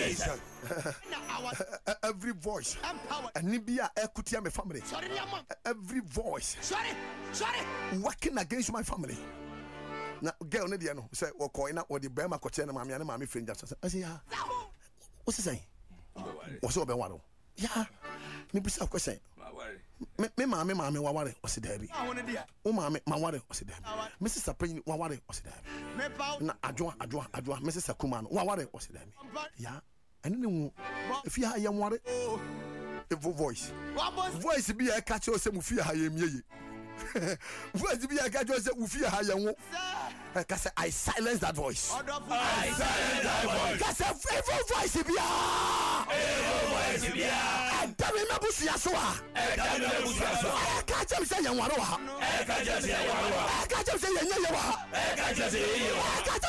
Jesus. Every voice. Anibia ekutia my family. Every voice. Working against my family. Na girl ne dia no say wo ko ina wo di be ma ko che na mami friend just say ya what's he saying what's obe waro ya me bisa question me mami wa ware o se dabi o mami ma ware o se dabi me sister penny wa ware o se dabi na adwa me sister kuma no wa ware o se dabi ya ene ne hu fi ha ye ware evil voice bi e ka che o se mu fi ha ye mieye voice be a catch say we fear ha yan cause I silence that voice. I silence that voice. Cause evil voice be and tell me busia so I catch him say yan waro ha I catch him say yan ye wa I catch